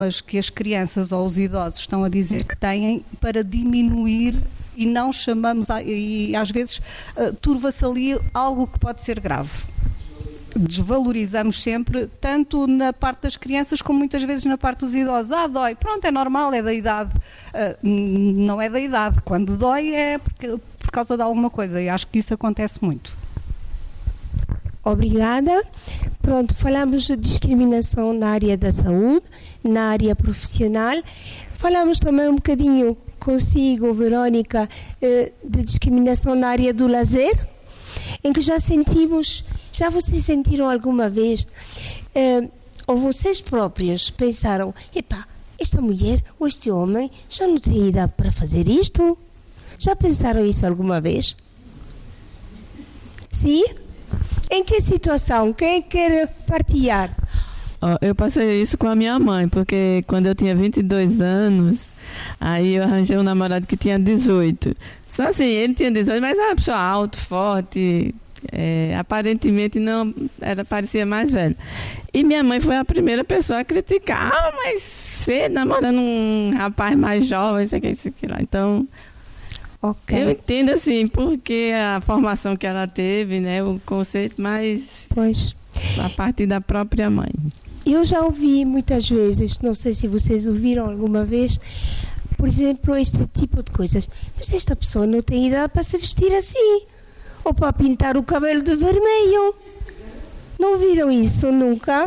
que as crianças ou os idosos estão a dizer que têm para diminuir e não chamamos, e às vezes turva-se ali algo que pode ser grave. Desvalorizamos sempre, tanto na parte das crianças como muitas vezes na parte dos idosos. Dói, pronto, é normal, é da idade. Não é da idade, quando dói é por causa de alguma coisa, e acho que isso acontece muito. Obrigada. Pronto, falamos de discriminação na área da saúde, na área profissional. Falamos também um bocadinho consigo, Verônica, de discriminação na área do lazer, em que já vocês sentiram alguma vez, ou vocês próprios pensaram, esta mulher ou este homem já não tem idade para fazer isto? Já pensaram isso alguma vez? Sim? Em que situação? Quem quer partilhar? Eu passei isso com a minha mãe, porque quando eu tinha 22 anos, aí eu arranjei um namorado que tinha 18. Só assim, ele tinha 18, mas era uma pessoa alto, forte, aparentemente não, parecia mais velho. E minha mãe foi a primeira pessoa a criticar, mas você namorando um rapaz mais jovem, isso aqui lá. Então, okay. Eu entendo assim, porque a formação que ela teve, né, o conceito, mas a partir da própria mãe. Eu já ouvi muitas vezes, não sei se vocês ouviram alguma vez, por exemplo, este tipo de coisas. Mas esta pessoa não tem idade para se vestir assim, ou para pintar o cabelo de vermelho. Não ouviram isso nunca?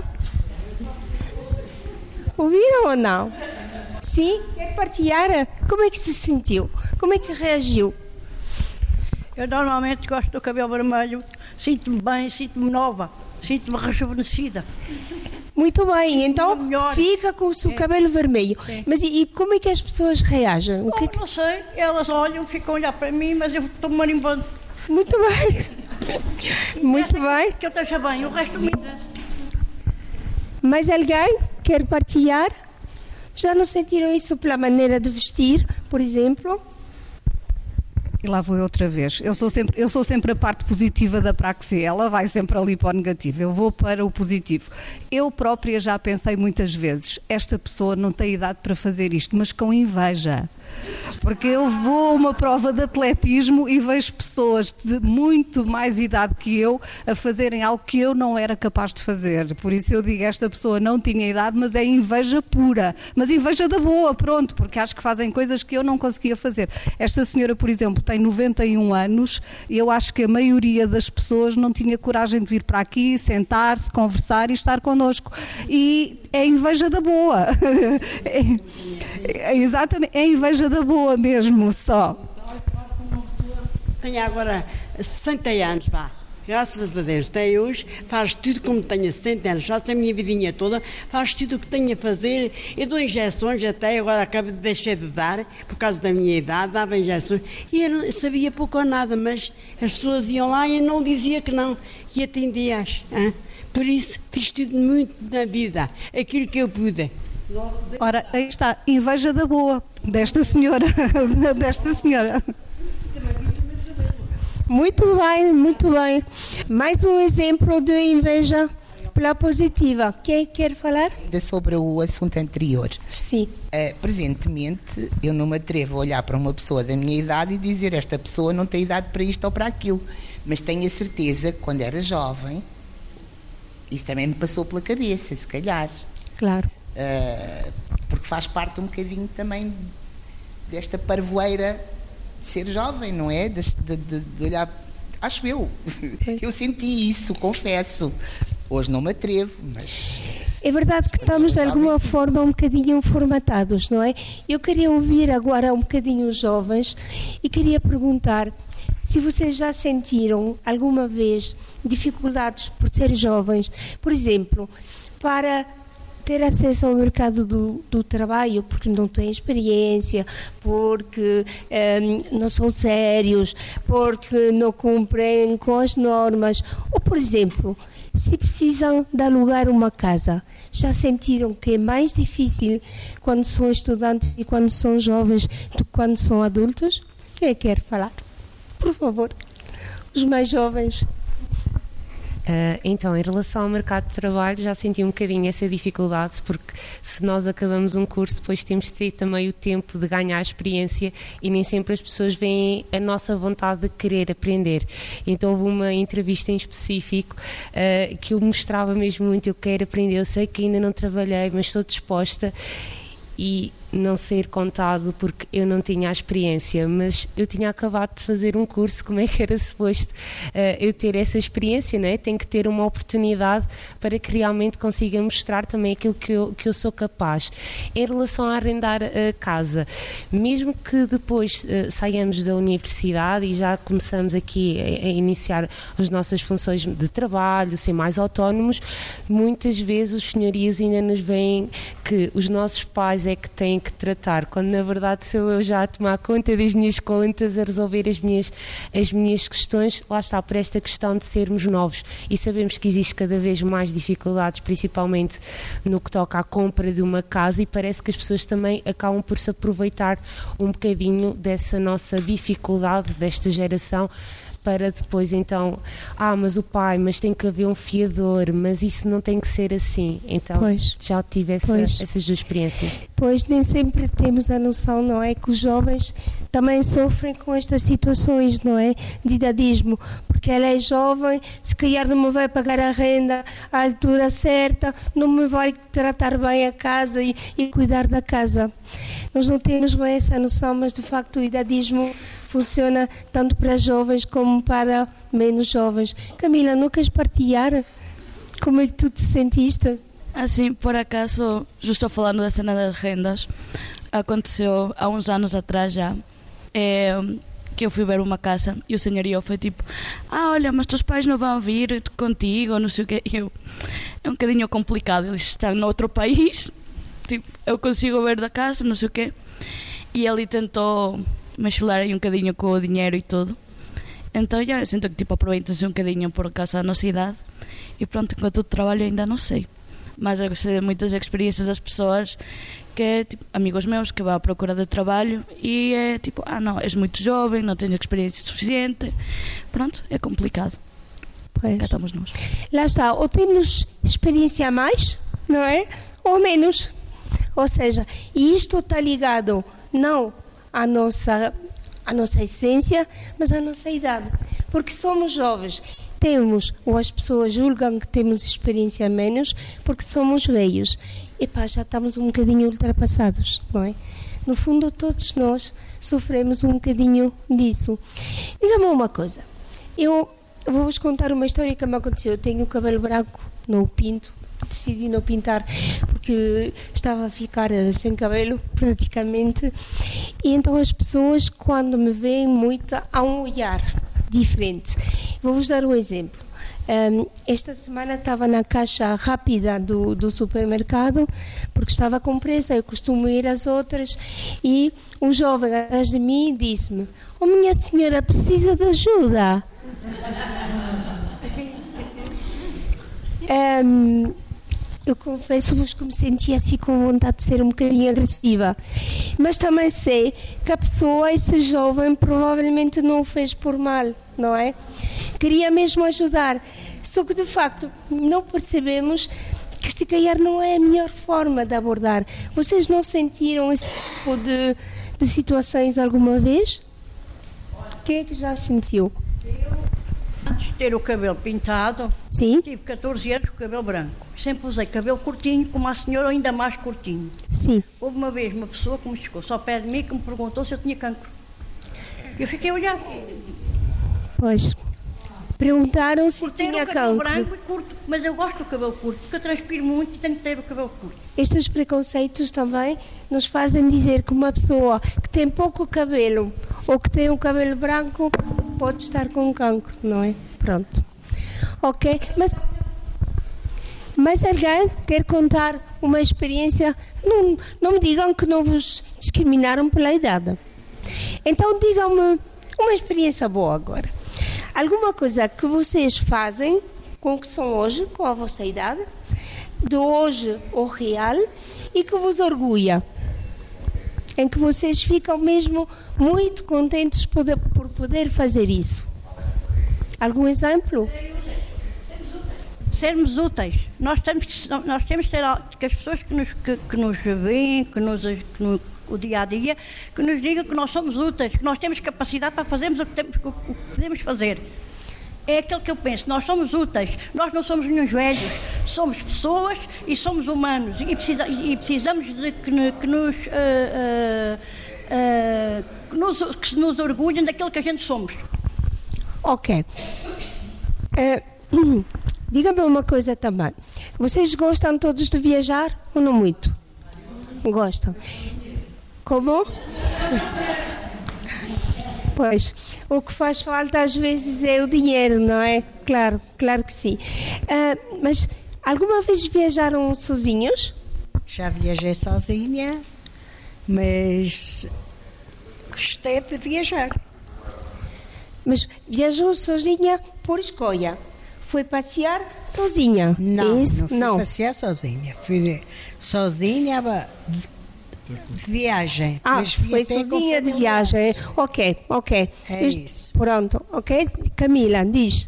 Ouviram ou não? Sim? Quer partilhar? Como é que se sentiu? Como é que reagiu? Eu normalmente gosto do cabelo vermelho, sinto-me bem, sinto-me nova, sinto-me rejuvenescida. Muito bem, então fica com o seu cabelo vermelho. Sim. Mas e como é que as pessoas reagem? Não sei, elas olham, ficam a olhar para mim, mas eu estou-me marimbando. Muito bem. Muito bem. Que eu esteja bem, o resto me interessa. Mais alguém quer partilhar? Já não sentiram isso pela maneira de vestir, por exemplo? E lá vou eu outra vez. Eu sou sempre a parte positiva da praxia. Ela vai sempre ali para o negativo. Eu vou para o positivo. Eu própria já pensei muitas vezes, esta pessoa não tem idade para fazer isto, mas com inveja. Porque eu vou a uma prova de atletismo e vejo pessoas de muito mais idade que eu a fazerem algo que eu não era capaz de fazer. Por isso eu digo, esta pessoa não tinha idade, mas é inveja pura. Mas inveja da boa, pronto, porque acho que fazem coisas que eu não conseguia fazer. Esta senhora, por exemplo, tem 91 anos e eu acho que a maioria das pessoas não tinha coragem de vir para aqui, sentar-se, conversar e estar connosco. E é inveja da boa. Exatamente, é inveja da boa mesmo, só. Tenho agora 60 anos, pá. Graças a Deus, até hoje faz tudo como tenho 60 anos, faço a minha vidinha toda, faz tudo o que tenho a fazer. Eu dou injeções até, agora acabo de deixar de dar, por causa da minha idade, dava injeções. E eu não sabia pouco ou nada, mas as pessoas iam lá e eu não dizia que não, e atendia-as. Por isso, fiz tudo muito na vida, aquilo que eu pude. Ora, aí está, inveja da boa, desta senhora, Muito bem, muito bem. Mais um exemplo de inveja pela positiva. Quem quer falar? Sobre o assunto anterior. Sim. Presentemente, eu não me atrevo a olhar para uma pessoa da minha idade e dizer esta pessoa não tem idade para isto ou para aquilo. Mas tenho a certeza que quando era jovem, isso também me passou pela cabeça, se calhar. Claro. Porque faz parte um bocadinho também desta parvoeira de ser jovem, não é? De olhar, acho eu. Eu senti isso, confesso. Hoje não me atrevo, mas... É verdade que estamos de alguma forma um bocadinho formatados, não é? Eu queria ouvir agora um bocadinho os jovens e queria perguntar se vocês já sentiram alguma vez dificuldades por ser jovens, por exemplo, para ter acesso ao mercado do trabalho, porque não têm experiência, porque não são sérios, porque não cumprem com as normas. Ou, por exemplo, se precisam de alugar uma casa, já sentiram que é mais difícil quando são estudantes e quando são jovens do que quando são adultos? Quem quer falar? Por favor, os mais jovens. Então, em relação ao mercado de trabalho, já senti um bocadinho essa dificuldade, porque se nós acabamos um curso, depois temos de ter também o tempo de ganhar experiência e nem sempre as pessoas veem a nossa vontade de querer aprender. Então, houve uma entrevista em específico que eu mostrava mesmo muito, eu quero aprender, eu sei que ainda não trabalhei, mas estou disposta, e não ser contado porque eu não tinha a experiência, mas eu tinha acabado de fazer um curso, como é que era suposto eu ter essa experiência, não é? Tenho que ter uma oportunidade para que realmente consiga mostrar também aquilo que eu sou capaz. Em relação a arrendar a casa, mesmo que depois saiamos da universidade e já começamos aqui a iniciar as nossas funções de trabalho, ser mais autónomos, muitas vezes os senhorios ainda nos veem que os nossos pais é que têm que tratar, quando na verdade sou eu já a tomar conta das minhas contas, a resolver as minhas questões, lá está, por esta questão de sermos novos, e sabemos que existe cada vez mais dificuldades, principalmente no que toca à compra de uma casa, e parece que as pessoas também acabam por se aproveitar um bocadinho dessa nossa dificuldade desta geração, para depois então, mas o pai, mas tem que haver um fiador, mas isso não tem que ser assim. Então, já tive essas duas experiências. Pois, nem sempre temos a noção, não é, que os jovens também sofrem com estas situações, não é, de idadismo, porque ela é jovem, se calhar não me vai pagar a renda à altura certa, não me vai tratar bem a casa e cuidar da casa. Nós não temos bem essa noção, mas de facto o idadismo funciona tanto para jovens como para menos jovens. Camila, não queres partilhar como é que tu te sentiste? Assim, por acaso, justo falando da cena das rendas, aconteceu há uns anos atrás já, que eu fui ver uma casa e o senhorio foi tipo, olha, mas teus pais não vão vir contigo, não sei o quê. É um bocadinho complicado, eles estão noutro país, tipo, eu consigo ver da casa, não sei o quê. E ele tentou me chular aí um bocadinho com o dinheiro e tudo. Então já eu sinto que tipo, aproveitam-se um bocadinho por causa da nossa idade. E pronto, enquanto eu trabalho ainda não sei. Mas eu sei muitas experiências das pessoas que é tipo, amigos meus que vão à procura de trabalho e é tipo, não, és muito jovem, não tens experiência suficiente. Pronto, é complicado. Pois. Cá estamos nós. Lá está, ou temos experiência a mais, não é? Ou menos. Ou seja, e isto está ligado não à nossa essência, mas à nossa idade. Porque somos jovens. Ou as pessoas julgam que temos experiência a menos porque somos velhos. Já estamos um bocadinho ultrapassados, não é? No fundo, todos nós sofremos um bocadinho disso. Diga-me uma coisa. Eu vou-vos contar uma história que me aconteceu. Eu tenho o cabelo branco, não o pinto. Decidi não pintar porque estava a ficar sem cabelo praticamente, e então as pessoas quando me veem muito há um olhar diferente. Vou-vos dar um exemplo. Esta semana estava na caixa rápida do supermercado porque estava com pressa, eu costumo ir às outras, e um jovem atrás de mim disse-me: minha senhora, precisa de ajuda? Eu confesso-vos que me sentia assim com vontade de ser um bocadinho agressiva. Mas também sei que a pessoa, esse jovem, provavelmente não o fez por mal, não é? Queria mesmo ajudar. Só que, de facto, não percebemos que se calhar não é a melhor forma de abordar. Vocês não sentiram esse tipo de situações alguma vez? Quem é que já sentiu? Antes de ter o cabelo pintado, sim, tive 14 anos com o cabelo branco. Sempre usei cabelo curtinho, como a senhora, ou ainda mais curtinho. Sim. Houve uma vez uma pessoa que me chegou só perto de mim que me perguntou se eu tinha cancro. Eu fiquei a olhar. Pois. Perguntaram se tinha cancro. Por ter o cabelo branco e curto, mas eu gosto do cabelo curto, porque eu transpiro muito e tenho que ter o cabelo curto. Estes preconceitos também nos fazem dizer que uma pessoa que tem pouco cabelo ou que tem um cabelo branco pode estar com cancro, não é? Pronto. Ok, mas alguém quer contar uma experiência? Não me digam que não vos discriminaram pela idade. Então digam-me uma experiência boa agora. Alguma coisa que vocês fazem com o que são hoje, com a vossa idade, de hoje ou real, e que vos orgulha, em que vocês ficam mesmo muito contentes por poder fazer isso. Algum exemplo? Temos um sermos úteis. Nós temos que ter que as pessoas que nos veem, o dia a dia, que nos digam que nós somos úteis, que nós temos capacidade para fazermos o que podemos fazer. É aquilo que eu penso, nós somos úteis, nós não somos nenhum velhos, somos pessoas e somos humanos e precisamos de que nos orgulhem daquilo que a gente somos. Ok. Diga-me uma coisa também. Vocês gostam todos de viajar ou não muito? Gostam? Como? Pois, o que faz falta às vezes é o dinheiro, não é? Claro que sim. Mas alguma vez viajaram sozinhos? Já viajei sozinha, mas gostei de viajar. Mas viajou sozinha por escolha? Foi passear sozinha? Não, não fui passear sozinha. Fui sozinha de viagem. Foi sozinha de viagem. Ok. É isso. Pronto, ok? Camila, diz.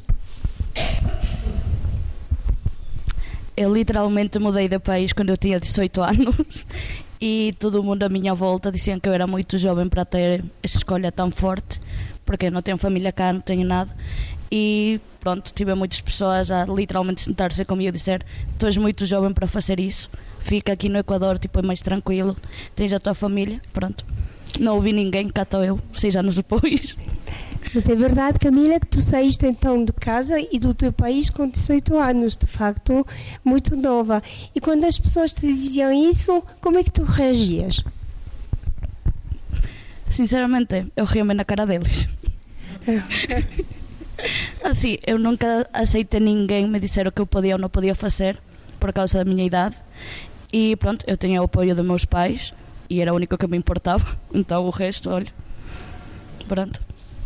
Eu literalmente mudei de país quando eu tinha 18 anos e todo mundo à minha volta dizia que eu era muito jovem para ter essa escolha tão forte, porque eu não tenho família cá, não tenho nada. E pronto, tive muitas pessoas a literalmente sentar-se comigo e dizer: tu és muito jovem para fazer isso, fica aqui no Equador, tipo, é mais tranquilo, tens a tua família. Pronto, não ouvi ninguém, cá estou eu, 6 anos depois. Mas é verdade, Camila, que tu saíste então de casa e do teu país com 18 anos, de facto, muito nova. E quando as pessoas te diziam isso, como é que tu reagias? Sinceramente, eu ria-me na cara deles. Assim, eu nunca aceitei ninguém me dizer o que eu podia ou não podia fazer por causa da minha idade. E pronto, eu tinha o apoio dos meus pais e era o único que me importava. Então o resto, olha, pronto.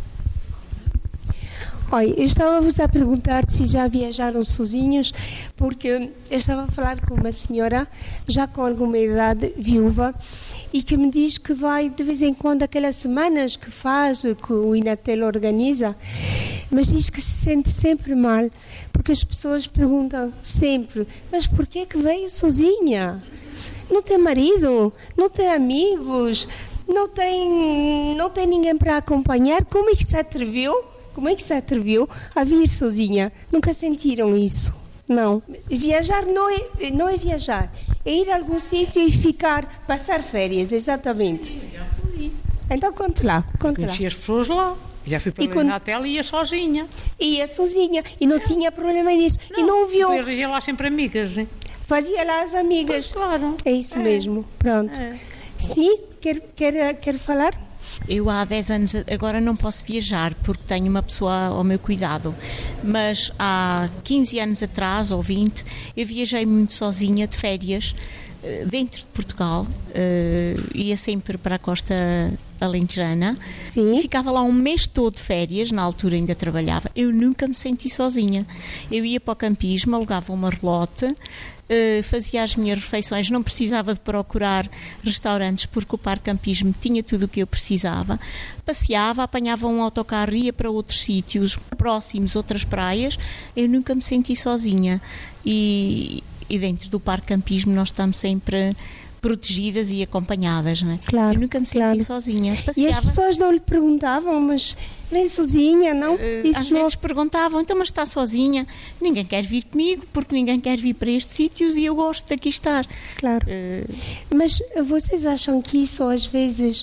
Olha, eu estava-vos a perguntar se já viajaram sozinhos, porque eu estava a falar com uma senhora já com alguma idade, viúva, e que me diz que vai de vez em quando aquelas semanas que faz, que o Inatel organiza, mas diz que se sente sempre mal, porque as pessoas perguntam sempre: mas por que veio sozinha? Não tem marido? Não tem amigos? Não tem ninguém para acompanhar? Como é que se atreveu? Como é que se atreveu a vir sozinha? Nunca sentiram isso? Não. Viajar não é viajar. É ir a algum sítio e ficar, passar férias, exatamente. Já fui. Então conte lá. Conheci as pessoas lá. Já fui para a Inatel e ia sozinha. Ia sozinha e não tinha problema nisso. E não viu. Eu arranjei lá sempre amigas. Hein? Fazia lá as amigas. Pois, claro. É isso mesmo. Pronto. Sim? Quer falar? Eu há 10 anos, agora não posso viajar porque tenho uma pessoa ao meu cuidado, mas há 15 anos atrás, ou 20, eu viajei muito sozinha de férias dentro de Portugal, ia sempre para a costa alentejana. Sim. Ficava lá um mês todo de férias, na altura ainda trabalhava. Eu nunca me senti sozinha. Eu ia para o campismo, alugava uma relote, fazia as minhas refeições, não precisava de procurar restaurantes porque o parque campismo tinha tudo o que eu precisava. Passeava, apanhava um autocarro, ia para outros sítios próximos, outras praias. Eu nunca me senti sozinha. E dentro do parque campismo nós estamos sempre protegidas e acompanhadas, não é? Claro, eu nunca me senti sozinha. Passeava. E as pessoas não lhe perguntavam, mas nem sozinha, não? Às vezes perguntavam: então, mas está sozinha? Ninguém quer vir comigo porque ninguém quer vir para estes sítios e eu gosto de aqui estar. Claro. Mas vocês acham que isso às vezes...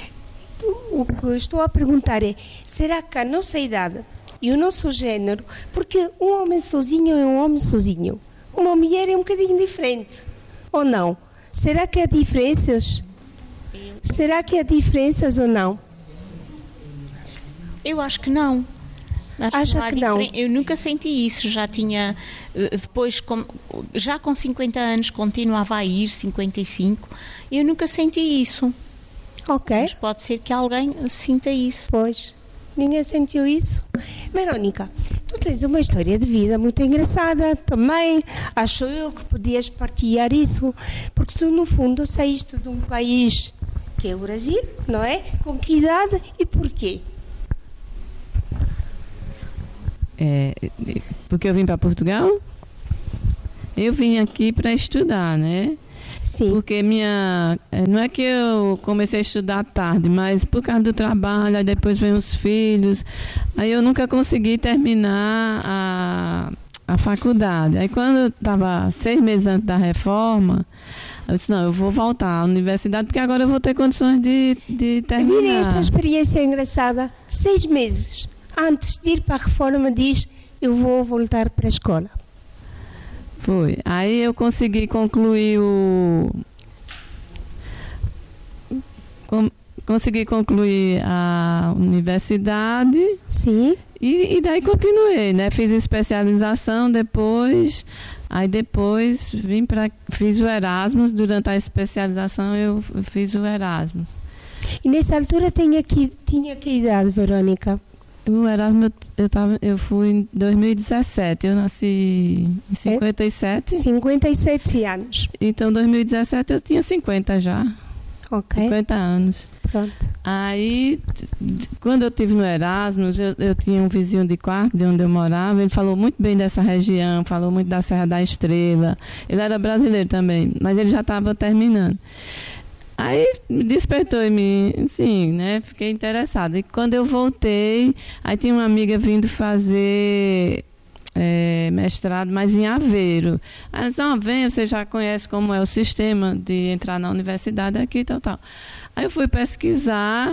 O que eu estou a perguntar é: será que a nossa idade e o nosso género, porque um homem sozinho é um homem sozinho, uma mulher é um bocadinho diferente, ou não? Será que há diferenças? Será que há diferenças ou não? Eu acho que não. Acha que não? Eu nunca senti isso. Já tinha, depois, já com 50 anos, continuava a ir, 55. Eu nunca senti isso. Ok. Mas pode ser que alguém sinta isso. Pois. Ninguém sentiu isso? Verónica, tu tens uma história de vida muito engraçada também. Acho eu que podias partilhar isso, porque tu, no fundo, saíste de um país que é o Brasil, não é? Com que idade e porquê? Porque eu vim para Portugal eu vim aqui para estudar, né? Sim. Porque não é que eu comecei a estudar tarde, mas por causa do trabalho, aí depois vem os filhos, aí eu nunca consegui terminar a faculdade. Aí quando eu estava 6 meses antes da reforma, eu disse, não, eu vou voltar à universidade, porque agora eu vou ter condições de terminar. Mira, esta experiência é engraçada. 6 meses antes de ir para a reforma, diz, eu vou voltar para a escola. Foi. Aí eu consegui concluir a universidade. Sim. E daí continuei, né? Fiz especialização depois. Aí depois fiz o Erasmus. Durante a especialização eu fiz o Erasmus. E nessa altura tinha que idade, Verônica? O Erasmus eu fui em 2017, eu nasci em 57. 57 anos. Então, em 2017 eu tinha 50 já. Ok. 50 anos. Pronto. Aí, quando eu estive no Erasmus, eu tinha um vizinho de quarto, de onde eu morava, ele falou muito bem dessa região, falou muito da Serra da Estrela. Ele era brasileiro também, mas ele já estava terminando. Aí me despertou em mim, sim, né? Fiquei interessada. E quando eu voltei, aí tinha uma amiga vindo fazer mestrado, mas em Aveiro. Aí ela disse, vem, você já conhece como é o sistema de entrar na universidade aqui, tal. Aí eu fui pesquisar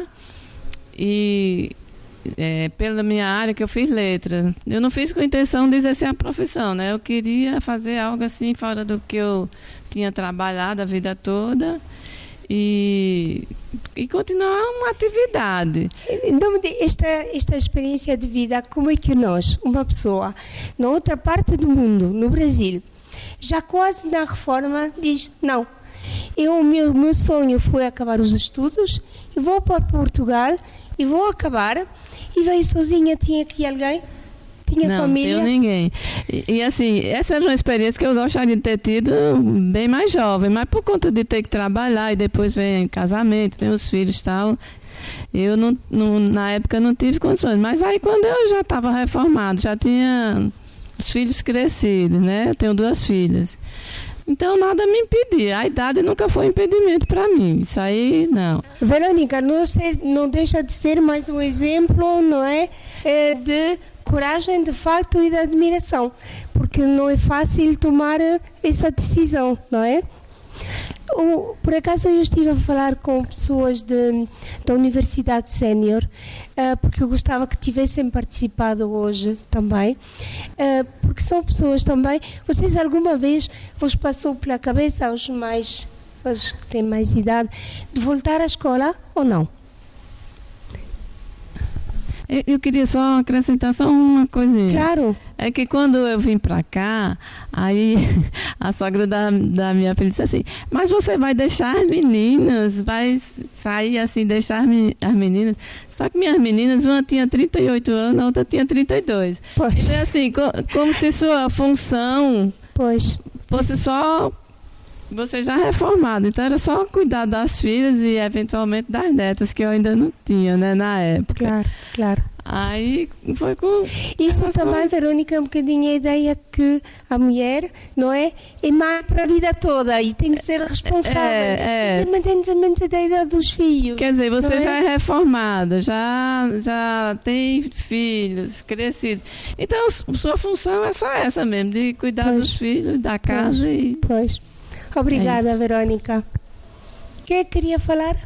e pela minha área que eu fiz letras. Eu não fiz com a intenção de exercer a profissão, né? Eu queria fazer algo assim fora do que eu tinha trabalhado a vida toda. E continuar uma atividade. Então, esta experiência de vida, como é que nós, uma pessoa, na outra parte do mundo, no Brasil, já quase na reforma, diz, não, meu sonho foi acabar os estudos, e vou para Portugal, e vou acabar, e veio sozinha, tinha aqui alguém? Tinha família? Não, ninguém. E assim, essa era uma experiência que eu gostaria de ter tido bem mais jovem, mas por conta de ter que trabalhar e depois vem casamento, vem os filhos e tal, eu na época não tive condições. Mas aí quando eu já estava reformado, já tinha os filhos crescidos, né? Eu tenho 2 filhas. Então nada me impedia. A idade nunca foi impedimento para mim. Isso aí, não. Verônica, não deixa de ser mais um exemplo, não é? De coragem, de facto, e de admiração. Porque não é fácil tomar essa decisão, não é? Por acaso eu estive a falar com pessoas da Universidade Sénior, porque eu gostava que tivessem participado hoje também, porque são pessoas também. Vocês alguma vez vos passou pela cabeça, aos que têm mais idade, de voltar à escola ou não? Eu queria só acrescentar só uma coisinha. Claro. É que quando eu vim para cá, aí a sogra da minha filha disse assim, mas você vai deixar as meninas, vai sair assim, deixar as meninas. Só que minhas meninas, uma tinha 38 anos, a outra tinha 32. Pois. Então, assim, como se sua função fosse só você já reformado. Então era só cuidar das filhas e eventualmente das netas, que eu ainda não tinha, né, na época. Claro. Aí foi com... Isso também, Verônica, é um bocadinho a ideia que a mulher, não é mãe para a vida toda e tem que ser responsável, independentemente da idade dos filhos. Quer dizer, você já é reformada, já tem filhos crescidos. Então, sua função é só essa mesmo, de cuidar dos filhos, da casa e... Pois. Obrigada, Verônica. Quem queria falar?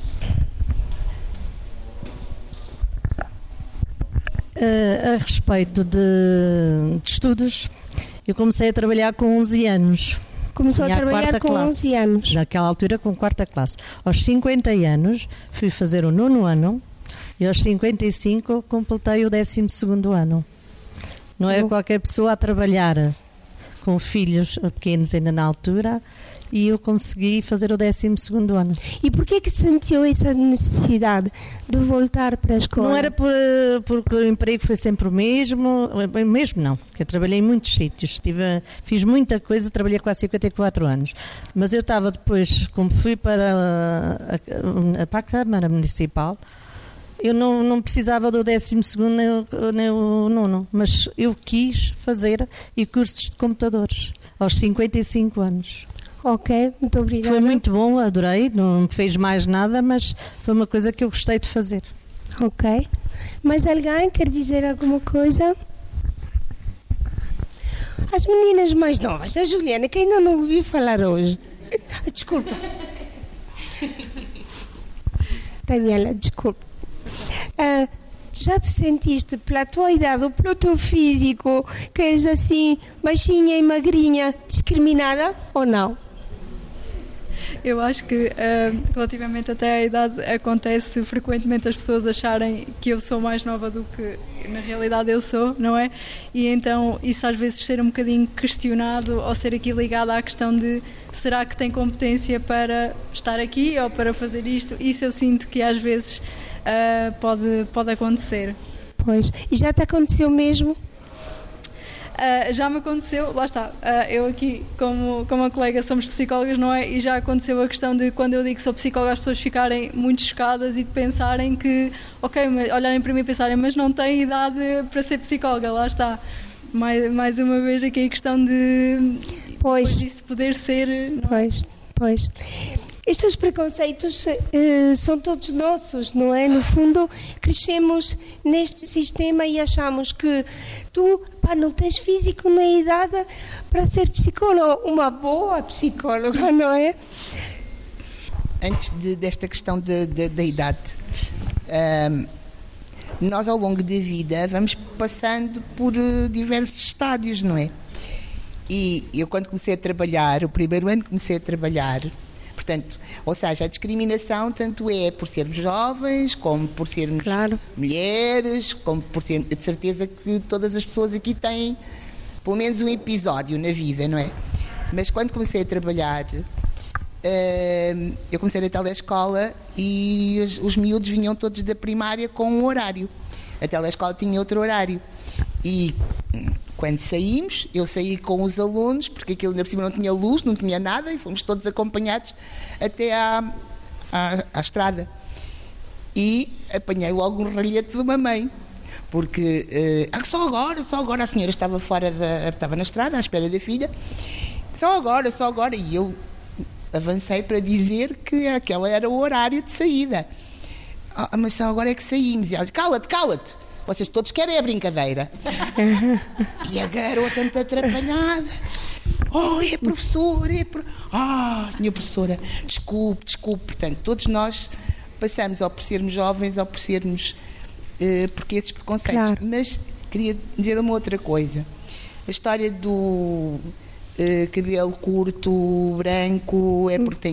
A respeito de estudos, eu comecei a trabalhar com 11 anos. Começou a trabalhar com 11 anos? Naquela altura, com 4ª classe. Aos 50 anos, fui fazer o 9º ano e aos 55 completei o 12º ano. Não era qualquer pessoa a trabalhar com filhos pequenos ainda na altura, e eu consegui fazer o 12º ano. E porquê que sentiu essa necessidade de voltar para a escola? Não era porque o emprego foi sempre o mesmo não, porque eu trabalhei em muitos sítios, fiz muita coisa, trabalhei quase 54 anos, mas eu estava depois, como fui para a Câmara Municipal, eu não precisava do 12º nem o 9º, mas eu quis fazer e cursos de computadores aos 55 anos. Ok, muito obrigada. Foi muito bom, adorei, não fez mais nada, mas foi uma coisa que eu gostei de fazer. Ok. Mais alguém quer dizer alguma coisa? As meninas mais novas, a Juliana, que ainda não ouvi falar hoje. Desculpa. Daniela, desculpa. Já te sentiste, pela tua idade ou pelo teu físico, que és assim, baixinha e magrinha, discriminada ou não? Eu acho que, relativamente até à idade, acontece frequentemente as pessoas acharem que eu sou mais nova do que na realidade eu sou, não é? E então isso às vezes ser um bocadinho questionado ou ser aqui ligado à questão de será que tem competência para estar aqui ou para fazer isto? Isso eu sinto que às vezes pode acontecer. Pois, e já te aconteceu mesmo? Já me aconteceu, lá está, eu aqui como a colega somos psicólogas, não é? E já aconteceu a questão de quando eu digo que sou psicóloga as pessoas ficarem muito chocadas e de pensarem que, ok, olharem para mim e pensarem, mas não tem idade para ser psicóloga, lá está. Mais uma vez aqui a questão de isso poder ser... Pois. Estes preconceitos são todos nossos, não é? No fundo, crescemos neste sistema e achamos que tu não tens físico nem idade para ser psicóloga, uma boa psicóloga, não é? Antes desta questão da idade, nós ao longo da vida vamos passando por diversos estádios, não é? E eu quando comecei a trabalhar, o primeiro ano que comecei a trabalhar, portanto, ou seja, a discriminação tanto é por sermos jovens, como por sermos mulheres, como por ser, de certeza que todas as pessoas aqui têm pelo menos um episódio na vida, não é? Mas quando comecei a trabalhar, eu comecei na telescola e os miúdos vinham todos da primária com um horário. A telescola tinha outro horário. E quando saímos, eu saí com os alunos, porque aquilo ainda por cima não tinha luz, não tinha nada, e fomos todos acompanhados até à estrada. E apanhei logo um ralhete de uma mãe, porque só agora a senhora estava estava na estrada à espera da filha, só agora, e eu avancei para dizer que aquele era o horário de saída. Mas só agora é que saímos. E ela disse, cala-te. Vocês todos querem a brincadeira. E a garota muito atrapalhada. É professora, minha professora, desculpe. Portanto, todos nós passamos, ou por sermos jovens, ou por sermos... porque esses preconceitos. Claro. Mas queria dizer uma outra coisa. A história do cabelo curto, branco, é porque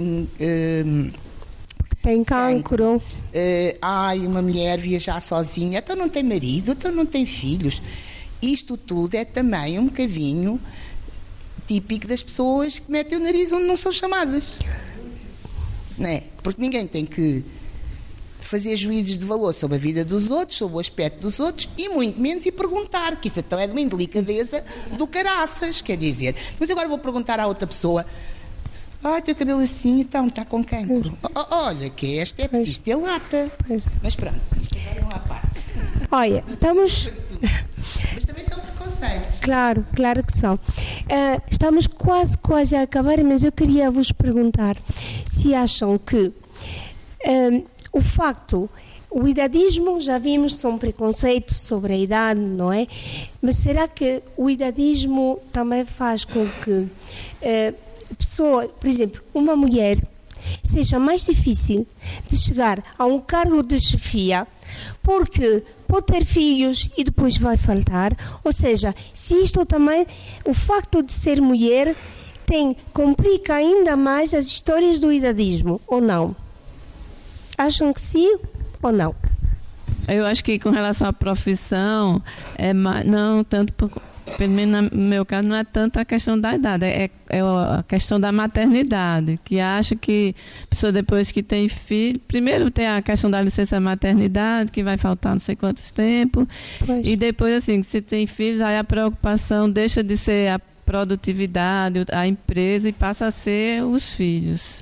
tem cancro. Uma mulher viajar sozinha, então não tem marido, então não tem filhos. Isto tudo é também um bocadinho típico das pessoas que metem o nariz onde não são chamadas. Não é? Porque ninguém tem que fazer juízes de valor sobre a vida dos outros, sobre o aspecto dos outros, e muito menos e perguntar, que isso então é de uma indelicadeza do caraças, quer dizer. Mas agora vou perguntar à outra pessoa, teu cabelo assim, então está com cancro. Olha, que esta é preciso ter lata. Mas pronto, isto agora é uma parte. Olha, estamos... Mas também são preconceitos. Claro que são. Estamos quase a acabar, mas eu queria vos perguntar se acham que o facto, o idadismo, já vimos, são preconceitos sobre a idade, não é? Mas será que o idadismo também faz com que pessoa, por exemplo, uma mulher, seja mais difícil de chegar a um cargo de chefia porque pode ter filhos e depois vai faltar? Ou seja, se isto também, o facto de ser mulher complica ainda mais as histórias do idadismo, ou não? Acham que sim ou não? Eu acho que com relação à profissão, não tanto pelo menos no meu caso, não é tanto a questão da idade, é a questão da maternidade, que acha que a pessoa depois que tem filho, primeiro tem a questão da licença maternidade, que vai faltar não sei quantos tempos, e depois assim, se tem filhos, aí a preocupação deixa de ser a produtividade, a empresa, e passa a ser os filhos.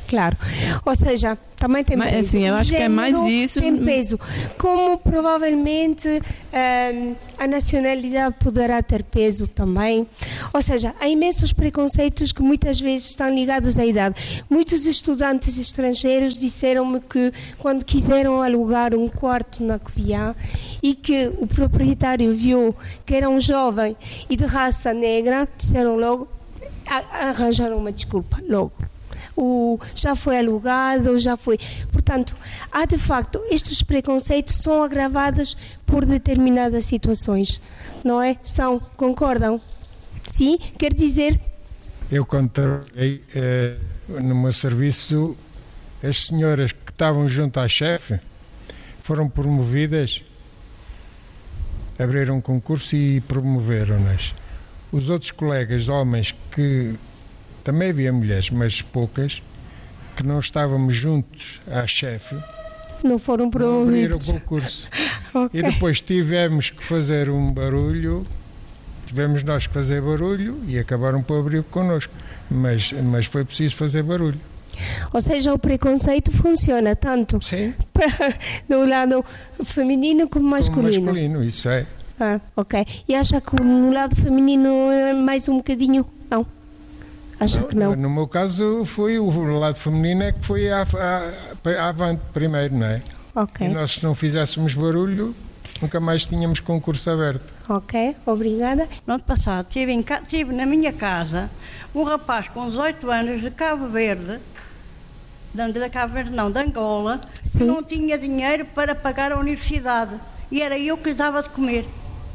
Claro. Ou seja, também tem peso. Assim, eu acho que é mais isso. Tem peso. Como provavelmente a nacionalidade poderá ter peso também. Ou seja, há imensos preconceitos que muitas vezes estão ligados à idade. Muitos estudantes estrangeiros disseram-me que quando quiseram alugar um quarto na Covilhã e que o proprietário viu que era um jovem e de raça negra, disseram logo, arranjaram uma desculpa, logo. Já foi alugado, já foi. Portanto, há de facto, estes preconceitos são agravados por determinadas situações, não é? Concordam? Sim? Quer dizer? Eu, quando trabalhei no meu serviço, as senhoras que estavam junto à chefe foram promovidas, abriram um concurso e promoveram-nas. Os outros colegas, homens, que também havia mulheres, mas poucas, que não estávamos juntos à chefe, não foram promovidos. Abriram o concurso. Okay. E depois tivemos que fazer um barulho, tivemos nós que fazer barulho e acabaram por abrir connosco. Mas foi preciso fazer barulho. Ou seja, o preconceito funciona tanto do lado feminino como masculino. Como masculino, isso é. Ok. E acha que no lado feminino é mais um bocadinho? Não. Acha que não? No meu caso, foi o lado feminino é que foi avante primeiro, não é? Ok. E nós, se não fizéssemos barulho, nunca mais tínhamos concurso aberto. Ok, obrigada. No ano passado tive na minha casa um rapaz com 18 anos de Cabo Verde, de Angola, Sim. que não tinha dinheiro para pagar a universidade. E era eu que lhe dava de comer.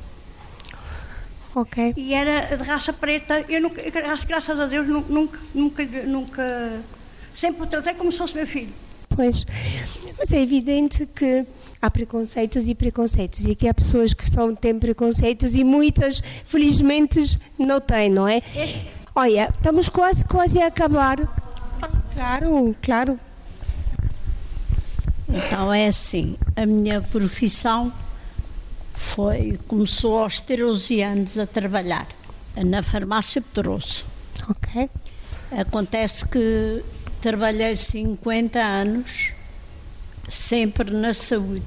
Ok. E era de raça preta. Eu nunca, graças a Deus, nunca sempre o tratei como se fosse meu filho. Pois, mas é evidente que há preconceitos e preconceitos e que há pessoas que têm preconceitos e muitas, felizmente, não têm, não é? Olha, estamos quase a acabar. Claro. Então é assim, a minha profissão começou aos 13 anos a trabalhar na farmácia Pedroso. Ok. Acontece que trabalhei 50 anos sempre na saúde.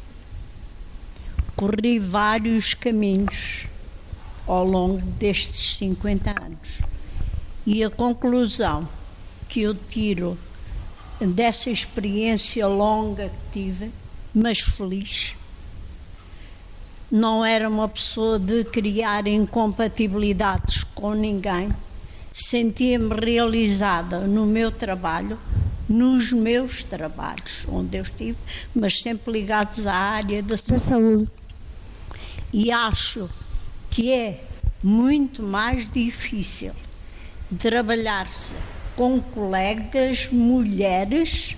Corri vários caminhos ao longo destes 50 anos. E a conclusão que eu tiro dessa experiência longa que tive, mas feliz, não era uma pessoa de criar incompatibilidades com ninguém, sentia-me realizada no meu trabalho, nos meus trabalhos, onde eu estive, mas sempre ligados à área da saúde. E acho que é muito mais difícil trabalhar-se com colegas mulheres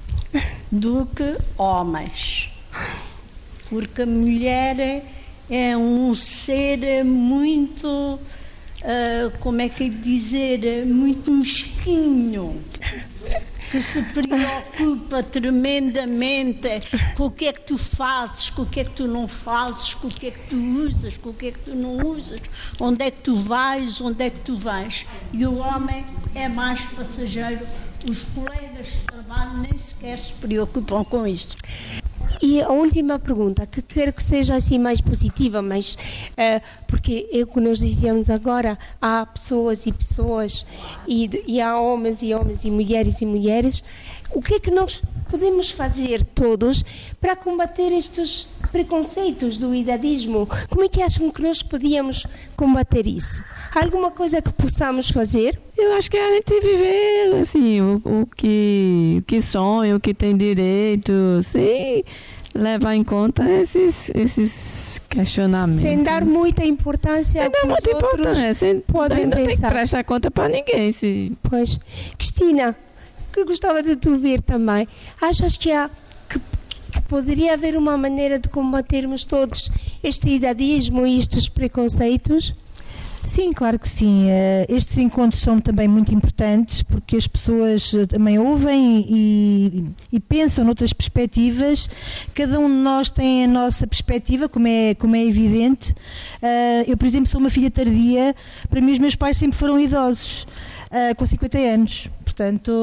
do que homens. Porque a mulher é um ser muito, como é que é dizer, muito mesquinho, que se preocupa tremendamente com o que é que tu fazes, com o que é que tu não fazes, com o que é que tu usas, com o que é que tu não usas, onde é que tu vais, onde é que tu vais. E o homem é mais passageiro. Os colegas de trabalho nem sequer se preocupam com isso. E a última pergunta, que quero que seja assim mais positiva, mas porque é o que nós dizíamos agora, há pessoas e pessoas, e há homens e homens e mulheres. O que é que nós podemos fazer todos para combater estes preconceitos do idadismo? Como é que acham que nós podíamos combater isso? Há alguma coisa que possamos fazer? Eu acho que a gente viver assim, o que sonha, o que tem direito, sim, levar em conta esses questionamentos. Sem dar muita importância ao que os outros podem pensar. Não tem que prestar conta para ninguém. Pois. Cristina, que gostava de te ouvir também. Achas que poderia haver uma maneira de combatermos todos este idadismo e estes preconceitos? Sim, claro que sim. Estes encontros são também muito importantes porque as pessoas também ouvem e pensam noutras perspectivas. Cada um de nós tem a nossa perspectiva, como é evidente. Eu, por exemplo, sou uma filha tardia. Para mim, os meus pais sempre foram idosos, com 50 anos. Portanto, Portanto,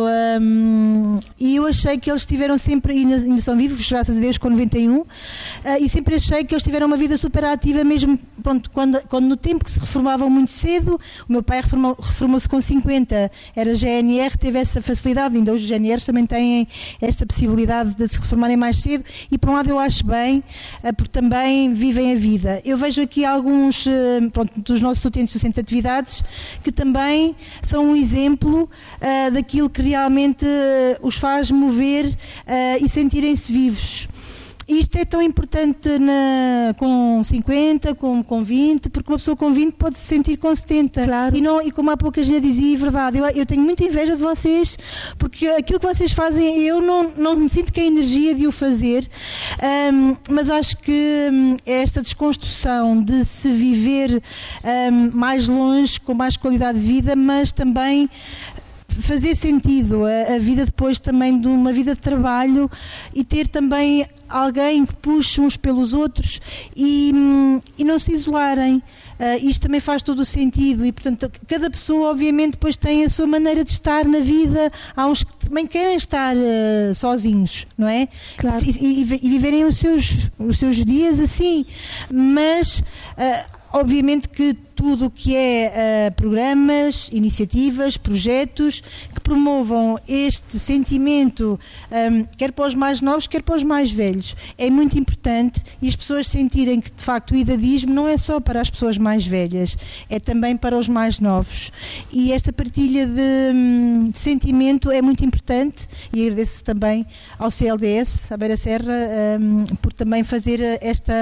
e eu achei que eles tiveram sempre, ainda são vivos, graças a Deus, com 91, e sempre achei que eles tiveram uma vida super ativa, mesmo pronto, quando no tempo que se reformavam muito cedo. O meu pai reformou-se com 50, era GNR, teve essa facilidade, ainda hoje os GNRs também têm esta possibilidade de se reformarem mais cedo, e por um lado eu acho bem, porque também vivem a vida. Eu vejo aqui alguns dos nossos utentes do Centro de Atividades que também são um exemplo daquilo que realmente os faz mover e sentirem-se vivos. Isto é tão importante com 50, com 20, porque uma pessoa com 20 pode se sentir com 70. Claro. E como há pouco a gente dizia, é verdade, eu tenho muita inveja de vocês, porque aquilo que vocês fazem, eu não me sinto com a energia de o fazer, mas acho que esta desconstrução de se viver mais longe, com mais qualidade de vida, mas também fazer sentido a vida depois também de uma vida de trabalho, e ter também alguém que puxe uns pelos outros e não se isolarem. Isto também faz todo o sentido, e portanto cada pessoa obviamente depois tem a sua maneira de estar na vida. Há uns que também querem estar sozinhos, não é? Claro. E viverem os seus dias assim, mas obviamente que tudo o que é programas, iniciativas, projetos que promovam este sentimento, quer para os mais novos, quer para os mais velhos, é muito importante, e as pessoas sentirem que de facto o idadismo não é só para as pessoas mais velhas, é também para os mais novos, e esta partilha de sentimento é muito importante, e agradeço também ao CLDS, à Beira Serra, por também fazer esta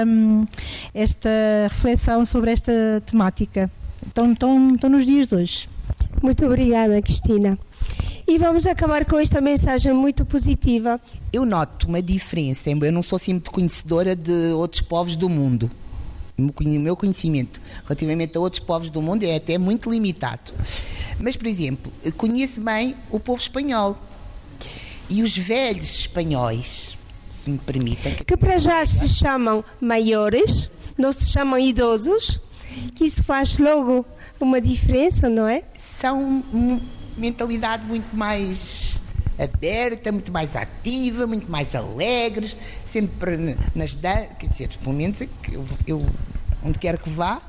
reflexão sobre esta temática. Estão nos dias de hoje. Muito obrigada, Cristina. E vamos acabar com esta mensagem muito positiva. Eu noto uma diferença, eu não sou sempre conhecedora de outros povos do mundo. O meu conhecimento relativamente a outros povos do mundo é até muito limitado. Mas, por exemplo, conheço bem o povo espanhol. E os velhos espanhóis, se me permitem... Que para já se chamam maiores, não se chamam idosos, que isso faz logo uma diferença, não é? São uma mentalidade muito mais aberta, muito mais ativa, muito mais alegres, sempre nas danças, quer dizer, pelo menos eu onde quer que vá,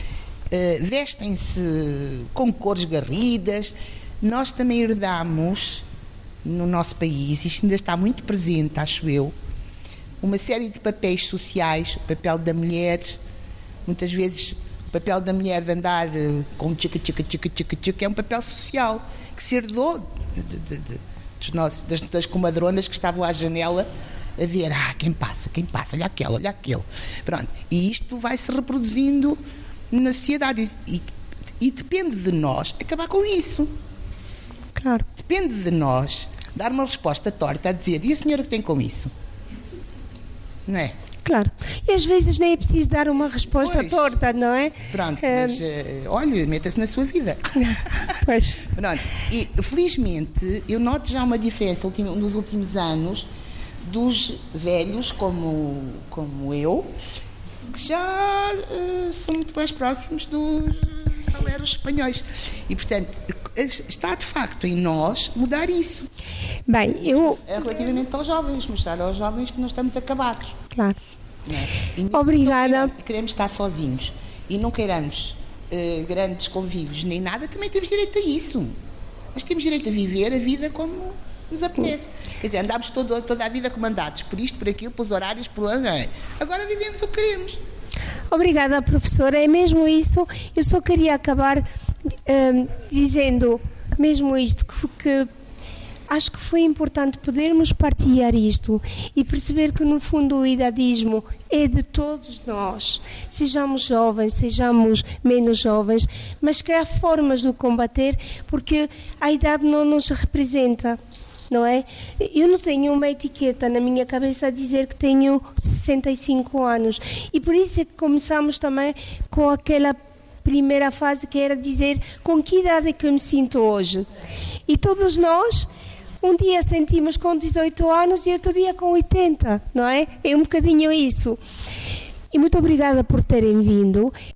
vestem-se com cores garridas. Nós também herdamos no nosso país, isto ainda está muito presente, acho eu, uma série de papéis sociais, o papel da mulher, muitas vezes o papel da mulher de andar com tchica, é um papel social que se herdou das comadronas que estavam à janela a ver, quem passa, olha aquele. Pronto. E isto vai se reproduzindo na sociedade e depende de nós acabar com isso. Claro. Depende de nós dar uma resposta torta a dizer, e a senhora que tem com isso? Não é? Claro. E às vezes nem é preciso dar uma resposta torta, não é? Pronto, mas olha, meta-se na sua vida. Pois. Pronto. E felizmente eu noto já uma diferença nos últimos anos dos velhos como eu, que já são muito mais próximos dos salários espanhóis. E, portanto, está de facto em nós mudar isso. Bem, relativamente aos jovens, mostrar aos jovens que nós estamos acabados. Claro. Não. Obrigada. Queremos estar sozinhos e não queiramos grandes convívios nem nada, também temos direito a isso. Nós temos direito a viver a vida como nos apetece. Quer dizer, andámos toda a vida comandados por isto, por aquilo, pelos horários, agora vivemos o que queremos. Obrigada, professora. É mesmo isso. Eu só queria acabar dizendo mesmo isto, que acho que foi importante podermos partilhar isto e perceber que no fundo o idadismo é de todos nós, sejamos jovens, sejamos menos jovens, mas que há formas de o combater, porque a idade não nos representa, não é? Eu não tenho uma etiqueta na minha cabeça a dizer que tenho 65 anos, e por isso é que começamos também com aquela primeira fase, que era dizer com que idade é que eu me sinto hoje. E todos nós um dia sentimos com 18 anos e outro dia com 80, não é? É um bocadinho isso. E muito obrigada por terem vindo.